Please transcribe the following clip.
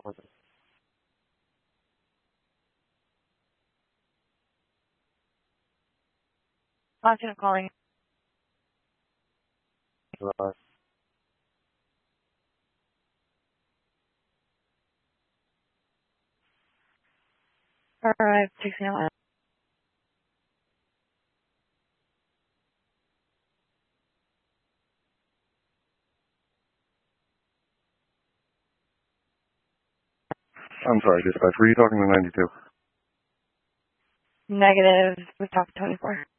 Austin calling. Alright, 6 a.m. I'm sorry, dispatch. Were you talking to 92? Negative. We talked to 24.